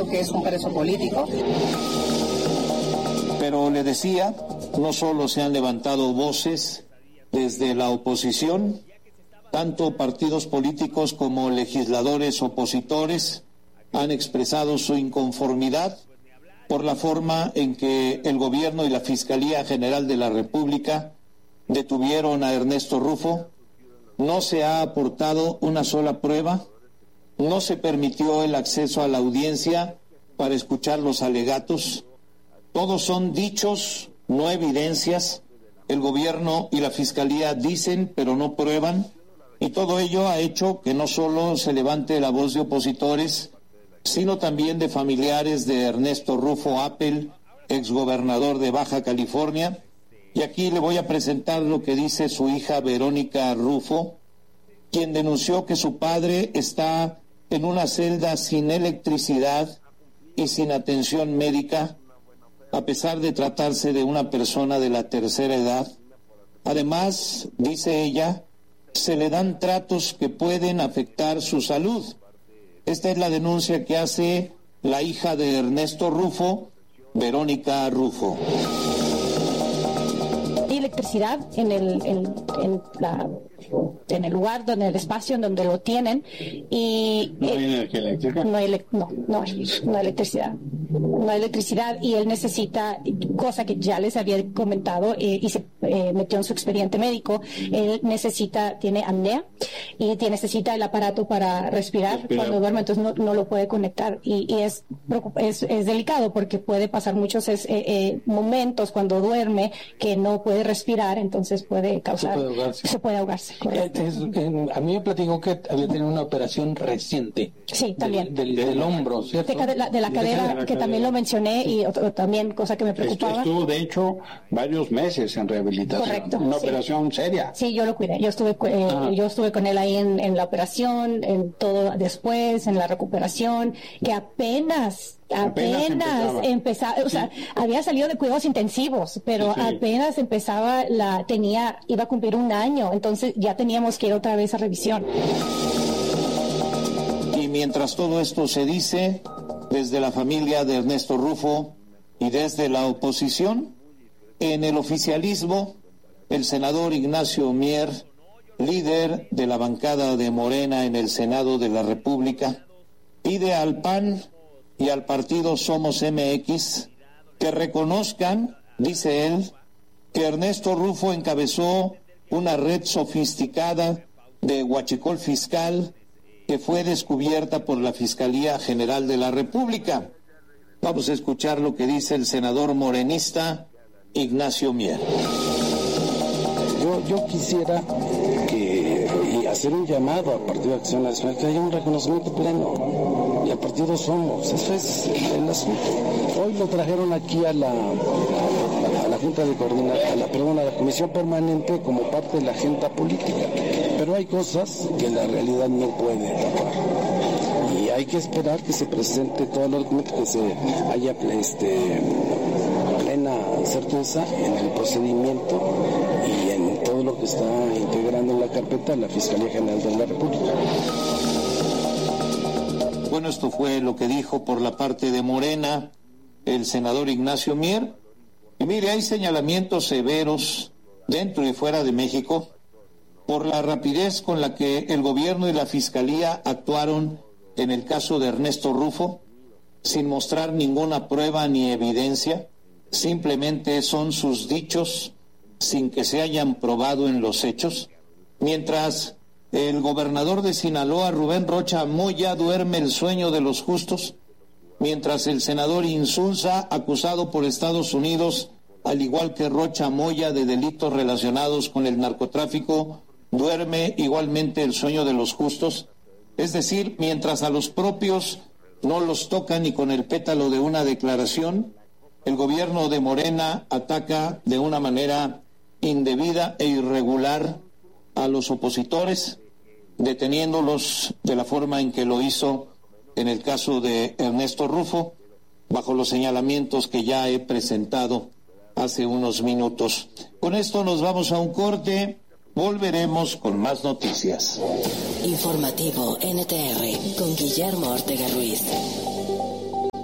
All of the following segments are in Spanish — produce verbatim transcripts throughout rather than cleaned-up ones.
demostrado que es un preso político. Pero le decía, no solo se han levantado voces desde la oposición, tanto partidos políticos como legisladores opositores han expresado su inconformidad por la forma en que el gobierno y la Fiscalía General de la República detuvieron a Ernesto Rufo. No se ha aportado una sola prueba, no se permitió el acceso a la audiencia para escuchar los alegatos. Todos son dichos, no evidencias. El gobierno y la Fiscalía dicen, pero no prueban. Y todo ello ha hecho que no solo se levante la voz de opositores, sino también de familiares de Ernesto Rufo Appel, exgobernador de Baja California. Y aquí le voy a presentar lo que dice su hija Verónica Rufo, quien denunció que su padre está en una celda sin electricidad y sin atención médica, a pesar de tratarse de una persona de la tercera edad. Además, dice ella, se le dan tratos que pueden afectar su salud. Esta es la denuncia que hace la hija de Ernesto Rufo, Verónica Rufo. Hay electricidad en el, en, en, la, en el lugar, donde el espacio en donde lo tienen, y ¿No hay energía eléctrica? No hay, no, no hay, no hay electricidad. No hay electricidad y él necesita, cosa que ya les había comentado eh, y se eh, metió en su expediente médico, él necesita, tiene apnea y tiene, necesita el aparato para respirar, respirar. cuando duerme, entonces no, no lo puede conectar y, y es, es es delicado porque puede pasar muchos es, eh, eh, momentos cuando duerme que no puede respirar, entonces puede causar, se puede ahogarse. Se puede ahogarse es, es, a mí me platicó que había tenido una operación reciente. Sí, también. Del, del, del hombro, ¿cierto? De, de, la, de la cadera, de que también lo mencioné, y otro, también cosa que me preocupaba. Estuvo, de hecho, varios meses en rehabilitación. Correcto. Una sí. operación seria. Sí, yo lo cuidé. Yo estuve eh, ah. yo estuve con él ahí en, en la operación, en todo después, en la recuperación, que apenas apenas, apenas empezaba, o sea, sí. había salido de cuidados intensivos, pero sí, sí. apenas empezaba la, tenía, iba a cumplir un año, entonces ya teníamos que ir otra vez a revisión. Y mientras todo esto se dice, desde la familia de Ernesto Rufo y desde la oposición, en el oficialismo, el senador Ignacio Mier, líder de la bancada de Morena en el Senado de la República, pide al P A N y al partido Somos M X que reconozcan, dice él, que Ernesto Rufo encabezó una red sofisticada de huachicol fiscal que fue descubierta por la Fiscalía General de la República. Vamos a escuchar lo que dice el senador morenista Ignacio Mier. Yo, yo quisiera que y hacer un llamado al Partido de Acción Nacional, que haya un reconocimiento pleno, y al partido Somos, eso es el asunto. Hoy lo trajeron aquí a la a la Junta de Coordinación, a la, perdón, a la Comisión Permanente como parte de la agenda política, pero hay cosas que la realidad no puede tapar. Y hay que esperar que se presente todo el documento, que se haya este, plena certeza en el procedimiento y en todo lo que está integrando en la carpeta la Fiscalía General de la República. Bueno, esto fue lo que dijo por la parte de Morena el senador Ignacio Mier. Y mire, hay señalamientos severos dentro y fuera de México por la rapidez con la que el gobierno y la Fiscalía actuaron en el caso de Ernesto Rufo, sin mostrar ninguna prueba ni evidencia. Simplemente son sus dichos sin que se hayan probado en los hechos. Mientras el gobernador de Sinaloa, Rubén Rocha Moya, duerme el sueño de los justos, mientras el senador Insulza, acusado por Estados Unidos, al igual que Rocha Moya, de delitos relacionados con el narcotráfico, duerme igualmente el sueño de los justos. Es decir, mientras a los propios no los toca ni con el pétalo de una declaración, el gobierno de Morena ataca de una manera indebida e irregular a los opositores, deteniéndolos de la forma en que lo hizo en el caso de Ernesto Rufo, bajo los señalamientos que ya he presentado hace unos minutos. Con esto nos vamos a un corte, volveremos con más noticias. Informativo N T R con Guillermo Ortega Ruiz.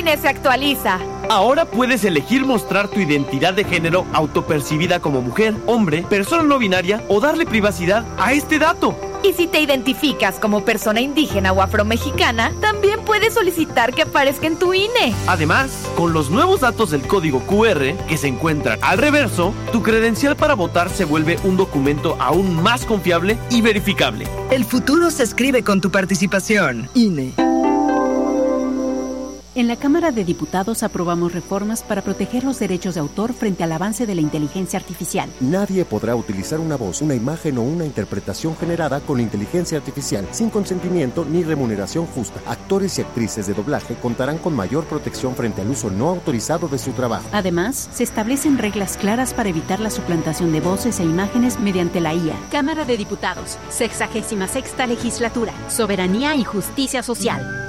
I N E se actualiza. Ahora puedes elegir mostrar tu identidad de género autopercibida como mujer, hombre, persona no binaria o darle privacidad a este dato. Y si te identificas como persona indígena o afromexicana, también puedes solicitar que aparezca en tu I N E. Además, con los nuevos datos del código Q R que se encuentran al reverso, tu credencial para votar se vuelve un documento aún más confiable y verificable. El futuro se escribe con tu participación. I N E. En la Cámara de Diputados aprobamos reformas para proteger los derechos de autor frente al avance de la inteligencia artificial. Nadie podrá utilizar una voz, una imagen o una interpretación generada con inteligencia artificial sin consentimiento ni remuneración justa. Actores y actrices de doblaje contarán con mayor protección frente al uso no autorizado de su trabajo. Además, se establecen reglas claras para evitar la suplantación de voces e imágenes mediante la I A. Cámara de Diputados, sexagésima sexta legislatura, soberanía y justicia social.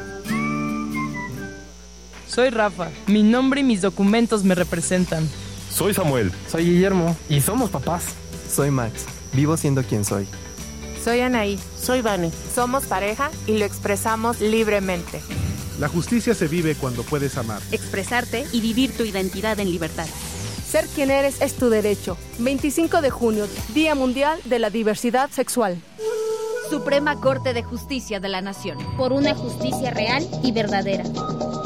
Soy Rafa, mi nombre y mis documentos me representan. Soy Samuel. Soy Guillermo y somos papás. Soy Max, vivo siendo quien soy. Soy Anaí. Soy Vane. Somos pareja y lo expresamos libremente. La justicia se vive cuando puedes amar, expresarte y vivir tu identidad en libertad. Ser quien eres es tu derecho. veinticinco de junio, Día Mundial de la Diversidad Sexual. Suprema Corte de Justicia de la Nación. Por una justicia real y verdadera.